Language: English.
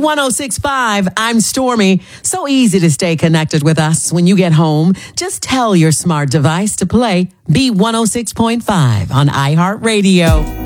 B1065, I'm Stormy. So easy to stay connected with us when you get home. Just tell your smart device to play B106.5 on iHeartRadio.